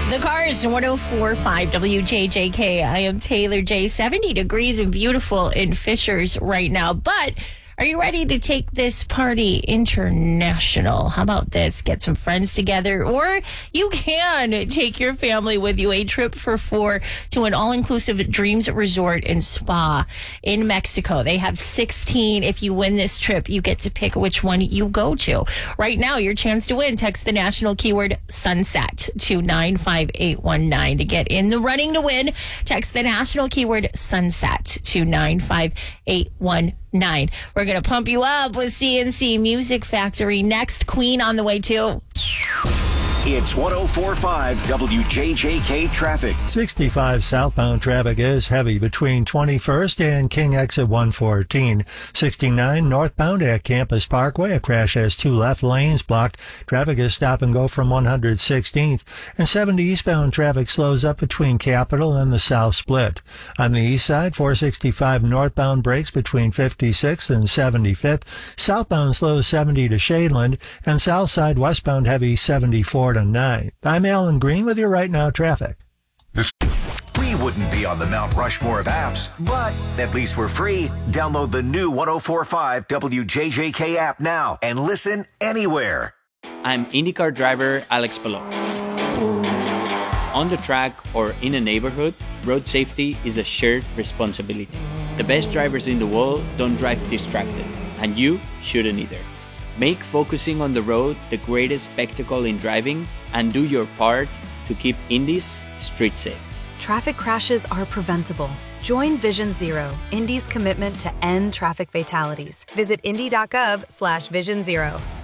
The Cars, 104.5 WJJK. I am Taylor J. 70 degrees and beautiful in Fishers right now. But are you ready to take this party international? How about this? Get some friends together, or you can take your family with you. A trip for four to an all-inclusive Dreams Resort and Spa in Mexico. They have 16. If you win this trip, you get to pick which one you go to. Right now, your chance to win. Text the national keyword sunset to 95819 to get in the running to win. Text the national keyword sunset to 95819. We're going to pump you up with CNC Music Factory. Next, Queen on the way too. It's 104.5 WJJK traffic. 65 southbound traffic is heavy between 21st and King Exit 114. 69 northbound at Campus Parkway. A crash has two left lanes blocked. Traffic is stop and go from 116th. And 70 eastbound traffic slows up between Capitol and the South Split. On the east side, 465 northbound breaks between 56th and 75th. Southbound slows 70 to Shadeland. And south side westbound heavy 74 to 9. I'm Alan Green with your Right Now traffic. We wouldn't be on the Mount Rushmore of apps, but at least we're free. Download the new 104.5 WJJK app now and listen anywhere. I'm IndyCar driver Alex Palou. On the track or in a neighborhood, road safety is a shared responsibility. The best drivers in the world don't drive distracted, and you shouldn't either. Make focusing on the road the greatest spectacle in driving, and do your part to keep Indy's street safe. Traffic crashes are preventable. Join Vision Zero, Indy's commitment to end traffic fatalities. Visit indy.gov/Vision Zero.